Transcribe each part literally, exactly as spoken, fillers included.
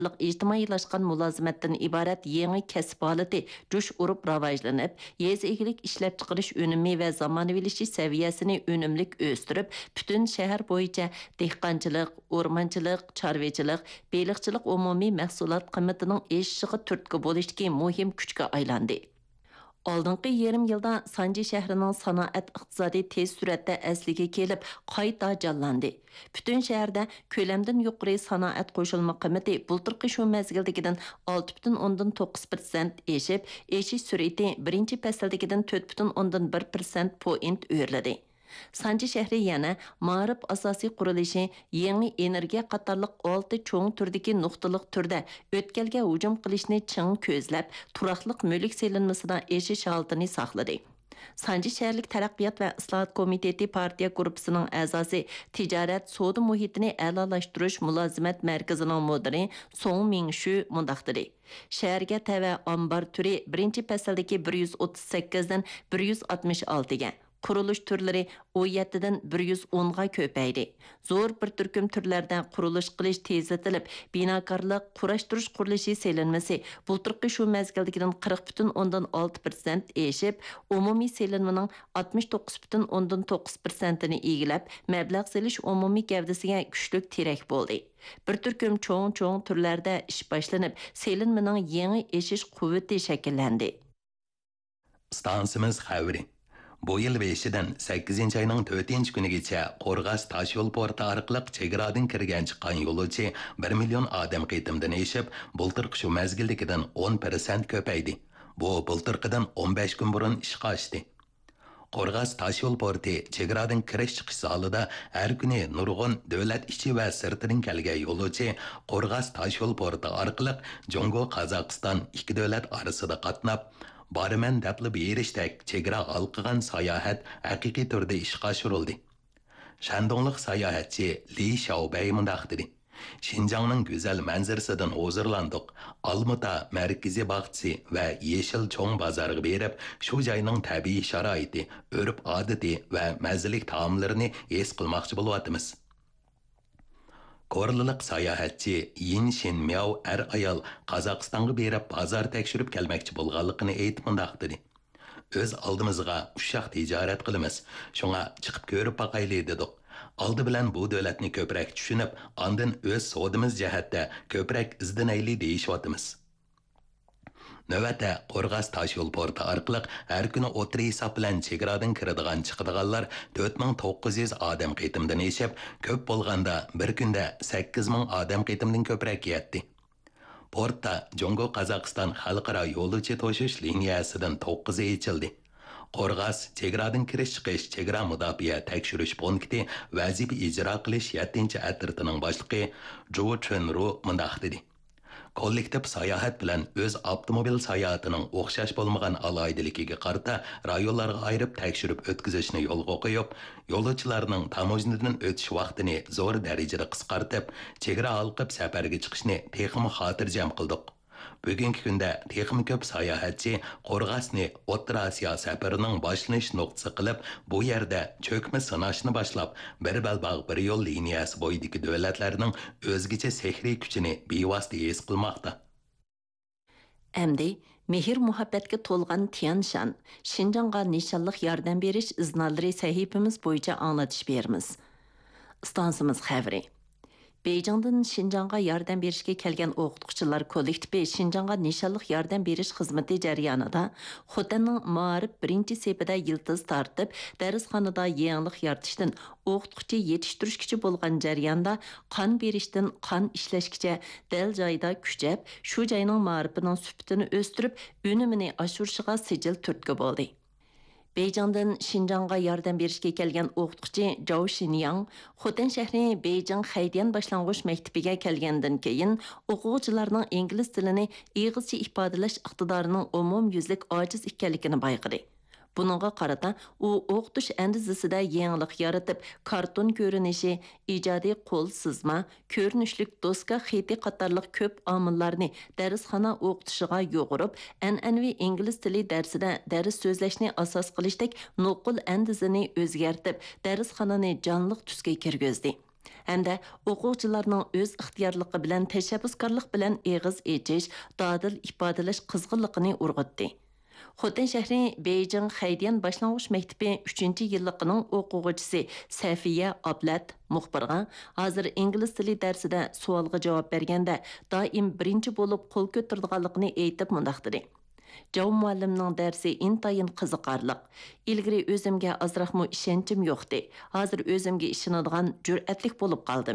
ijtimoiylashgan mulozimatdan iborat yangi kasb holati jo'sh urib rivojlanib, yez egilik ishlab chiqarish unumi va zamonaviylashish saviyasini unumlik o'stirib, butun shahar bo'yicha dehqonchilik, o'rmonchilik, chorvachilik, beliqchilik umumiy mahsulot qiymatining eshishiga turtki bo'lishki muhim kuchga aylandi. Oldingi yarim yilda Sanji shahrining sanoat iqtisodi tez suratda asliga kelib, qayta jonlandi. Butun shaharda ko'lamdan yuqori sanoat qo'shilma qiymati bultirqi shu mezgildagidan olti butun o'ndan to'qqiz prosent eshib, eshish sur'ati birinchi fasldagidan to'rt butun o'ndan bir prosent point o'rladi. Sanji shahri yana ma'rif asosiy qurilishi, yangi energiya qatorliq olti cho'ng turdagi nuqtaliq turda o'tkalga hujum qilishni ching ko'zlab, turaqliq mulk selinmasida eshish holatini saqladi. Sanji shaharlik taraqqiyot va islohot komiteti partiya guruhisining a'zosi, tijorat savdo muhitini a'lolashtirish mulozimat markazining mudiri Song Mingshu mundaq dedi. Shaharga tava ombar turi birinchi fasldagi bir yuz o'ttiz sakkizdan bir yuz oltmish oltiga, qurilish turlari o'n yettidan bir yuz o'nga ko'paydi. Zo'r bir turkum turlardan qurilish qilish tezlatilib, binokorlik, qurashtirish qurilishi selinmasi bultirqi shu mezgildagidan qirq butun o'ndan olti prosent eshib, umumiy selinmaning oltmish to'qqiz butun o'ndan to'qqiz prosentini egilab, mablag' selish umumiy gavdasiga kuchlik terak bo'ldi. Bir turkum cho'ng-cho'ng turlarda ish boshlanib, selinmaning yangi eshish quvvati shakllandi. Stansimiz xavri. Bu yıl beşidən səkkizinci ayının dördüncü günügacha Qo'rg'as tosh yo'l porti orqali chegaradan kirgan chiqqan yo'lovchi bir million odam qitimdan eshib, bultirqi shu mezgildagidan o'n prosent ko'paydi. Bu bultirqidan o'n besh kun burun ishga oshdi. Qo'rg'as tosh yo'l porti chegaradan kirish chiqish zalida har kuni nurg'un davlat ichi va sirtidan kelgan yo'lovchi Qo'rg'as tosh yo'l porti orqali Jongo Qozog'iston ikki davlat orasida qatnab, Barman dapli berishdek chegara alqigan sayohat haqiqiy turda ishga oshirildi. Shandongliq sayohatchi Li Xiaobei mundaq dedi. Xinjiangning go'zal manzarasidan hozirlandik. Almuta markaziy bog'chisi va yeshil cho'ng bozoriga berib, shu joyning tabiiy sharoiti, urf-odati va mazalik taomlarini his qilmoqchi bo'lyapmiz. Korlilik sayohatchi Yin Shinmiao er ayol Qozog'istonga berib bozor tekshirib kelmoqchi bo'lganligini aytib mundaq dedi. O'z oldimizga ushaq tijorat qilamiz. Shunga chiqib ko'rib boqayli dedik. Oldi bilan bu davlatni ko'proq tushunib, ondan o'z savdimiz jihatda ko'proq izdanayli deyishyapmiz. Növətdə Qo'rg'as tosh yo'l porti orqali har kuni o'tri hisob bilan chegaradan kiradigan chiqadiganlar to'rt ming to'qqiz yuz odam qitimdan eshib, ko'p bo'lganda bir kunda sakkiz ming odam qitimdan ko'proq yetdi. Portda Jongo Qozog'iston xalqaro yo'lovchi toshish liniyasidan to'qqizi ochildi. Qo'rg'as chegaradan kirish chiqish chegara mudofaa tekshirish punkti vazifa ijro qilish yettinchi atritining boshlig'i Jo Chunru mundaq dedi. Kollektiv sayohat bilan o'z avtomobil sayohatining o'xshash bo'lmagan aloydiligiga qarata rayonlarga ayirib tekshirib o'tkazishni yo'lga qo'yib, yo'lovchilarning tamojnadan o'tish vaqtini zo'r darajada qisqartib, chegara olqib safarga chiqishni texmi xotirjam qildik. Bugungi kunda texmi ko'p sayohatchi Qo'rg'asni O'rta Osiyo safarining boshlanish nuqtasi qilib, bu yerda cho'kma sanashni boshlab, bir balbog' bir yo'l liniyasi bo'yidagi davlatlarning o'zgacha sehriy kuchini bevosita his qilmoqda. Әмді, мехір muhabbatga to'lgan Tianshan, Şinjanға nishonliq yordam berish iznalari sahifamiz bo'yicha anglatish beramiz. Stansimiz xavri. Beyjingdan Şinjanға yordam berishga kelgan o'qituvchilar kollektivi Şinjanға nishonliq yordam berish xizmati jarayonida Xotanning ma'rif birinchi sepida yiltiz tortib, darsxonada yangilik yaratishdan o'qituvchi yetishtirishgacha bo'lgan jarayonda qon berishdan qon ishlashgacha dal joyda kuchab, shu joyning ma'rifining sifatini o'stirib, unumini oshirishiga sijil turtki bo'ldi. Beyjingdan Şinjanға yordam berishga kelgan o'qituvchi Zhao Xinyang, Xotan shahri Beyjing Xaydian boshlang'ich maktabiga kelgandan keyin o'quvchilarning ingliz tilini ig'izcha ifodalash iqtidorining umumyuzlik ojiz ekanligini bayqadi. Bununğa qarata u o'qitish andizasida yangilik yaratib, karton ko'rinishi, ijodiy qo'l sızma, ko'rinishlik doska xeti qatorliq ko'p omillarni darsxona o'qitishiga yo'g'irib, an'anaviy ingliz tili darsida dars so'zlashni asos qilishdek nuqul andizani o'zgartib, darsxonani jonliq tusga kirgizdi. Hamda o'quvchilarning o'z ixtiyorligi bilan tashabbuskorlik bilan eg'iz echish, dadil ifodalash qizg'inligini urg'utdi. Xotin shahri Beijing Xaydian boshlang'ich maktabi uchinchi yilliqining o'quvchisi Safiya Ablat muxbirga hozir ingliz tili darsida savolga javob berganda doim birinchi bo'lib qo'l ko'targanligini aytib mundaq dedi. Joe muallimning darsi intayin qiziqarliq. Ilgari o'zimga azroqmi ishonchim yo'qdi. Hozir o'zimga ishonadigan jur'atlik bo'lib qoldim.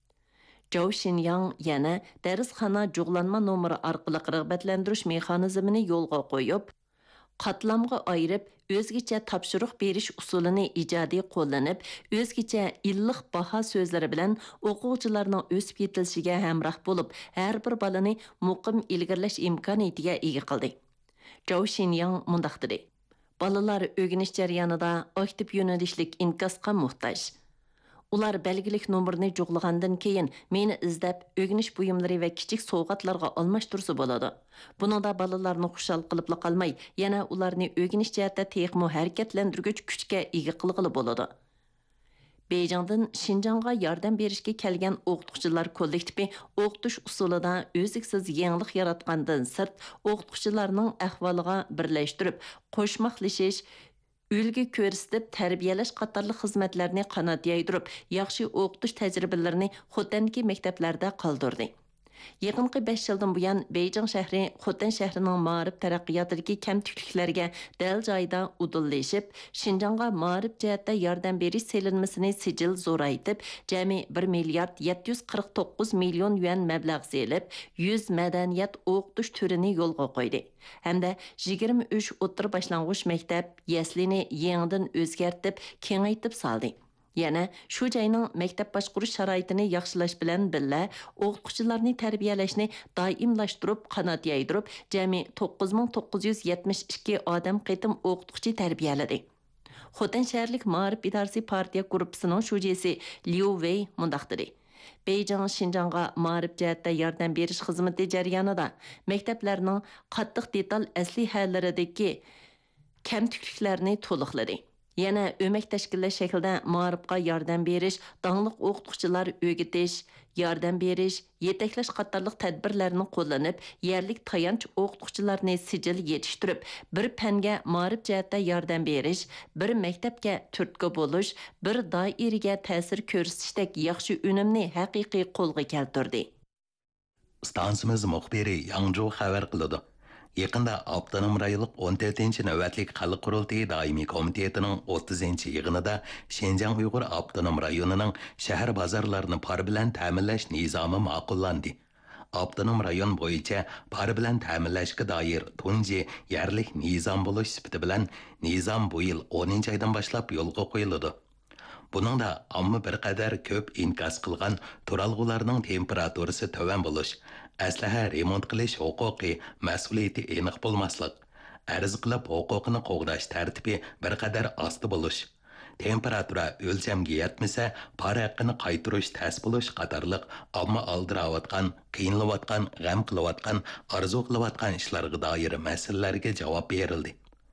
Joe Shinyang yana darsxona jug'lanma nomeri orqali rag'batlantirish mexanizmini yo'lga qo'yib, qatlamga ayirib, o'zgacha topshiriq berish usulini ijodiy qo'llanib, o'zgacha illiq baho so'zlari bilan o'quvchilarning o'sib yetilishiga hamroh bo'lib, har bir bolani muqim ilgirlash imkoniyatiga ega qildi. Joe Shinyang mundaq dedi. Balalar o'rganish jarayonida aktiv yo'nalishlik inkasqa muhtoj. Ular belgilik nomerni jug'lagandan keyin meni izlab, o'rganish buyumlari va kichik sovg'atlarga almashtirsa bo'ladi. Buningda balalarni xushal qilib qolmay, yana ularni o'rganish jihatda texmo harakatlantirgich kuchga ega qilg'ili bo'ladi. Beijingdan Şinjanğa yordam berishga kelgan o'qituvchilar kollektivi o'qitish usulida o'ziksiz yangilik yaratgandan sirt o'qituvchilarning ahvoliga birlashtirib, qo'shmaqlashish, ulgi ko'rsatib tarbiyalash qatorli xizmatlarni qanot yaydirib, yaxshi o'qitish tajribalarini Xotanki maktablarda qoldirdi. Yaqinqi besh yildan buyon Beijing shahri Xotan shahrining ma'rif taraqqiyotidagi kamchiliklarga dal joyida udillashib, Şinjanğa ma'rif jihatda yordam berish selinmasini sijil zo'raytib, jami bir milliard yetti yuz qirq to'qqiz million yuan mablag' selib, yuz madaniyat o'qitish turini yo'lga qo'ydi. Hamda yigirma uch o'rta boshlang'ich maktab yaslini yangidan o'zgartib, kengaytib soldi. Yana shu joyning maktab boshqarish sharoitini yaxshilash bilan birga o'qituvchilarni tarbiyalashni doimlashtirib, qanot yaydirib, jami to'qqiz ming to'qqiz yuz yetmish ikki odam qitim o'qituvchi tarbiyaladi. Xotan shaharlik ma'rif idorasi partiya guruhining shujasi Liu Wei mundaq dedi. Beijing Şinjanğa ma'rif jihatda yordam berish xizmati jarayonida maktablarning qattiq detal aslihallaridagi kamchiliklarni to'liqladi. Yana ömek tashkillash shaklida ma'rifga yordam berish, dangliq o'qituvchilar o'gitish, yordam berish, yetaklash qatorliq tadbirlarni qo'llanib, yerlik tayanch o'qituvchilarni sijil yetishtirib, bir fanga ma'rif jihatda yordam berish, bir maktabga turtki bo'lish, bir doiraga ta'sir ko'rsatishdak yaxshi unumni haqiqiy qo'lga keltirdi. Stansimiz muxbiri Yangzhou xabar qiladi. Yaqında Avtonom rayonluq o'n to'rtinchi navbatlik xalq qurultiyi doimiy komitetining o'ttizinchi yig'inida Şinjan Uyg'ur Avtonom rayonining shahar bozorlarini par bilan ta'minlash nizomi ma'qullandi. Avtonom rayon bo'yicha par bilan ta'minlashga doir tunji yerlik nizom bo'lish sifati bilan nizom bu yil o'ninchi oydan boshlab yo'lga qo'yiladi. Buningda ammo bir qadar ko'p inkas qilgan turalg'ularning temperaturasi tovan bo'lish, aslaha remont qilish huquqi mas'uliyati aniq bo'lmaslik, arz qilib huquqini qo'g'dash tartibi bir qadar osti bo'lish, temperatura o'lchamga yetmasa par haqqini qaytarish tas bo'lish qatorliq ammo aldirayotgan, qiyinlayotgan, g'am qilayotgan, orzu qilayotgan ishlarga doir masalalarga javob berildi.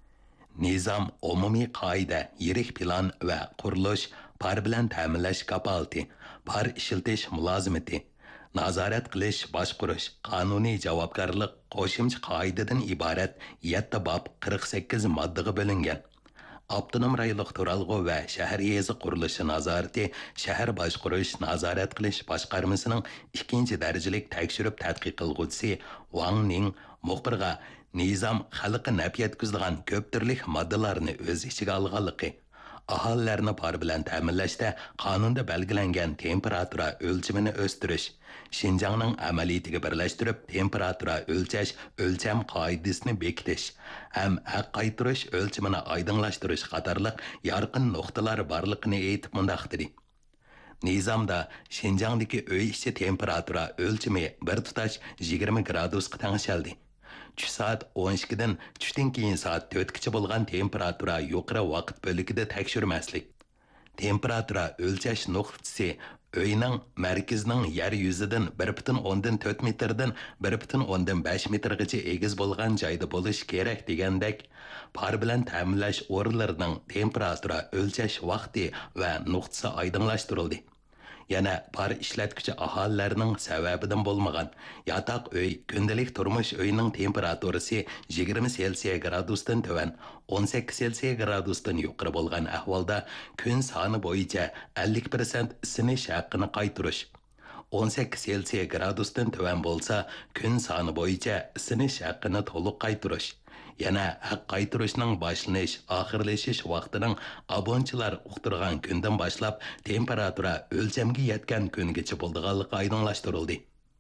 Nizam umumiy qoida, yirik plan va qurilish, par bilan ta'minlash kapolati, par ishiltish mulozimati, nazorat qilish, boshqarish, qonuniy javobgarlik qo'shimcha qoidadan iborat yetti bob qirq sakkiz moddaga bo'lingan. Avtonom rayonluq turalg'u va shahar yezi qurilishi nazorati shahar boshqarish, nazorat qilish boshqarmasining ikkinchi darajalik tekshirib tadqiq qilguvchisi Wang Ning muxbirga nizam xalqqa naf yetkazadigan ko'p turli moddalarni o'z ichiga olganligi, aholilarni par bilan ta'minlashda qonunda belgilangan temperatura o'lchimini o'stirish, Şinjanning amaliyatiga birlashtirib temperatura o'lchash o'lcham qoidasini bekitish, ham haq qaytarish o'lchimini oydinlashtirish qatorliq yorqin nuqtalar borligini aytib mundaq dedi. Nizamda Şinjandagi uy ichi temperatura o'lchimi bir tutash yigirma gradusga tengshaldi. Tush soat o'n ikkidan tushdan keyin soat to'rtgacha bo'lgan temperatura yuqori vaqt bo'ligida tekshirmaslik. Temperatura o'lchash nuqtasi uyning markazining yer yuzidan bir butun o'ndan to'rt metrdan bir butun o'ndan besh metrgacha egiz bo'lgan joyda bo'lish kerak degandek, par bilan ta'minlash o'rinlarining temperatura o'lchash vaqti va nuqtasi oydinlashtirildi. Yana par ishlatguchi aholilarning sababidan bo'lmagan yataq uy, kundalik turmush uyining temperaturasi yigirma Selsiya gradusdan tuvan, o'n sakkiz Selsiya gradusdan yuqori bo'lgan ahvolda kun soni bo'yicha ellik persent isinish haqqini qaytarish. o'n sakkiz Selsiya gradusdan tuvan bo'lsa, kun soni bo'yicha isinish haqqini to'liq qaytarish. Yana haq qaytarishning boshlanish, oxirlashish vaqtining abonchilar uqtirgan kundan boshlab temperatura o'lchamga yetgan kungacha bo'lganligi oydinlashtirildi.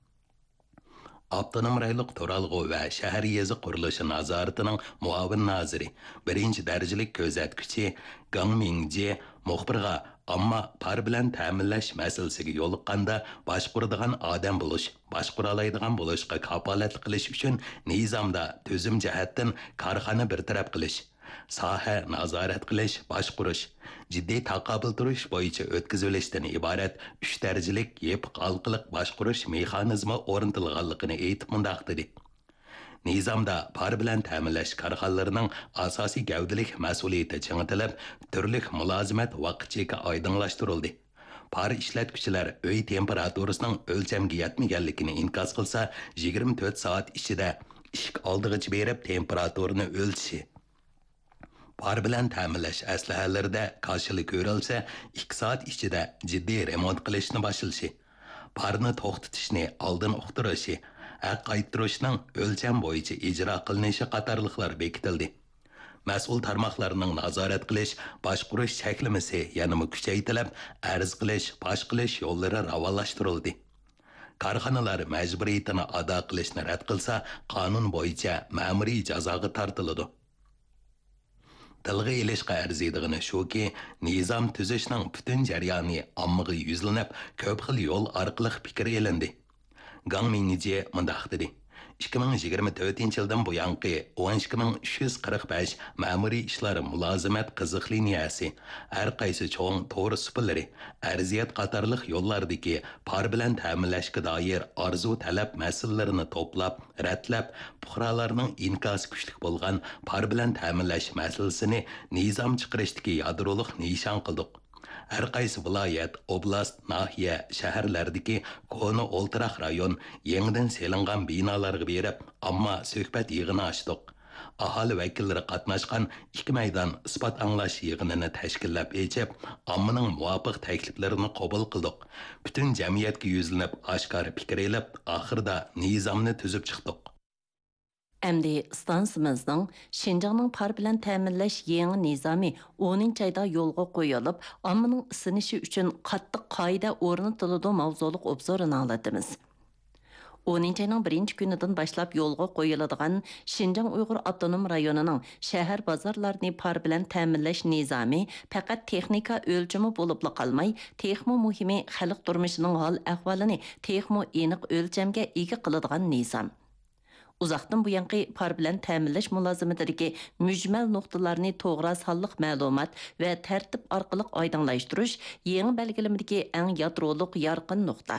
Abtonom rayonlik To'ralg'u va shahar yezi qurilishi nazoratining muavin naziri, birinchi darajalik ko'zatuvchi Gang Mingji muxbirga ammo par bilan ta'minlash masalasiga yo'liqqanda boshquradigan odam bo'lish, boshqura oladigan bo'lishga kafolatlik qilish uchun nizomda tuzum jihatdan korxona bartaraf qilish, soha nazorat qilish, boshqurish, jiddiy taqobil turish bo'yicha o'tkazilishdan iborat uch darajalik yepiq halqiliq boshqurish mexanizmi o'rnatilganligini aytib mundoq dedi. Nizamda par bilan ta'minlash korxonalarining asosiy gavdalik mas'uliyati chinitilib, turli mulozimat vaqtchika oydinlashtirildi. Par ishlatuvchilar uy temperaturasining o'lchamga yetmaganligini inkos qilsa, yigirma to'rt soat ichida ishik oldig'icha berib temperaturani o'lchishi. Par bilan ta'minlash aslahalarida qarshilik ko'rilsa, ikki soat ichida jiddiy remont qilishni boshlashi. Parni to'xtatishni oldin uqtirishi, haq qaytarishning o'lcham bo'yicha ijro qilinishi qatorliqlar bekitildi. Mas'ul tarmoqlarning nazorat qilish, boshqurish cheklamasi yanada kuchaytirilib, arz qilish, fosh qilish yo'llari ravonlashtirildi. Korxonalar majburiyatini ado qilishni rad qilsa, qonun bo'yicha ma'muriy jazoga tortiladi. Tilga ilishqa arziydigini shuki, nizam tuzishning butun jarayoni ommaga yuzlanib, ko'p xil yo'l orqali fikr elindi. Gang Mingji mundaq dedi. ikki ming yigirma to'rtinchi yildan buyangi o'n ikki ming uch yuz qirq besh ma'muriy ishlar mulozimat qiziq liniyasi, har qaysi cho'ng to'g'ri supillari, arziyat qatorliq yo'llardagi par bilan ta'minlashga doir orzu talab masalalarini to'plab, ratlab, fuqarolarning inkosi kuchli bo'lgan par bilan ta'minlash masalasini nizom chiqarishdagi yadroliq nishon qildik. Har qaysi viloyat, oblast, nahiya, shaharlardagi koni o'ltiraq rayon yangidan selingan binolarga berib, ammo suhbat yig'ini ochdik. Aholi vakillari qatnashgan ikki maydon isbot anglash yig'inini tashkillab echib, ommaning muvofiq takliflarini qabul qildik. Butun jamiyatga yuzlanib, oshkor fikr elib, oxirida nizomni tuzib chiqdik. Әмді станцымыздың Шинжаңның пар білән тәмінләш еңі низами o'ninchi ayda yo'lga qo'yilib, ommaning isinishi uchun qattiq qoida o'rnatiladi mavzuliq obzorini anglatamiz. o'ninchi ayning birinchi kunidan boshlab yo'lga qo'yiladigan Шинжаң Uyg'ur avtonom rayonining shahar bozorlarini par bilan ta'minlash nizami faqat texnika o'lchami bo'lib qolmay, texmo muhimi xalq turmushining hol ahvolini texmo aniq o'lchamga ega qiladigan nizam. Uzaqdan buyanqi par bilan ta'minlash mulozimatidagi mujmal nuqtalarni to'g'ri sonliq ma'lumot va tartib orqali oydinlashtirish yangi belgilamadagi eng yadroliq yorqin nuqta.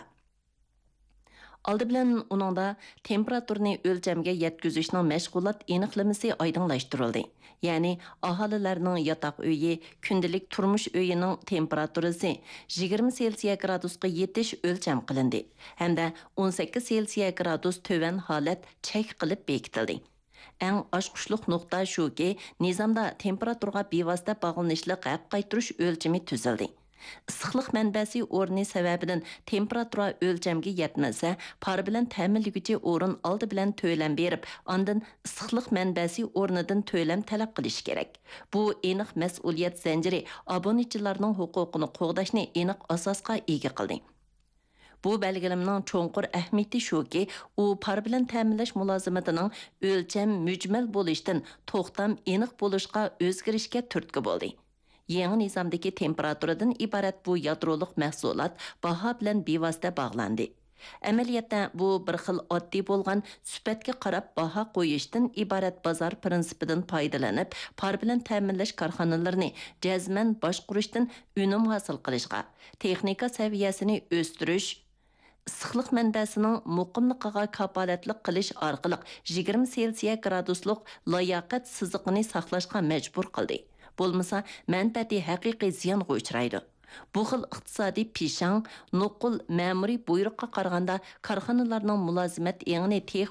Aldı bilan uningda temperaturani o'lchamga yetkazishning mashg'ulot aniqlamasi oydinlashtirildi. Ya'ni aholilarning yotoq uyi, kundalik turmush uyining temperaturasi yigirma Selsiya gradusga yetish o'lcham qilindi hamda o'n sakkiz Selsiya gradus to'van holat chek qilib bekitildi. Eng oshqushliq nuqta shuki, nizomda temperaturga bevosita bog'lanishliq haq qaytarish o'lchami tuzildi. Issiqlik manbasi o'rni sababidan temperatura o'lchamga yetmasa, par bilan ta'minlovchi o'rin oldi bilan to'lam berib, ondan issiqlik manbasi o'rnidan to'lam talab qilish kerak. Bu aniq mas'uliyat zanjiri obunachilarning huquqini qo'g'dashni aniq asosga ega qildi. Bu belgilamning cho'nqur ahamiyati shuki, u par bilan ta'minlash mulozimatining o'lcham mujmal bo'lishdan to'xtam aniq bo'lishga o'zgarishga turtki bo'ldi. Yangi nizamdagi temperaturadan iborat bu yadroliq mahsulot baho bilan bevosita bog'landi. Amaliyotda bu bir xil oddiy bo'lgan sifatga qarab baho qo'yishdan iborat bozor prinsipidan foydalanib, par bilan ta'minlash korxonalarini jazman boshqurishdan unum hosil qilishga, texnika saviyasini o'stirish, issiqlik manbasining muqimligiga kafolatlik qilish orqali yigirma Selsiya graduslik layoqat siziqini saqlashga majbur qildi. Bo'lmasa, manfaati haqiqiy ziyonga uchraydi. Bu xil iqtisodiy peshang, nuqul ma'muriy buyruqqa qaraganda korxonalarning mulozimat engini tex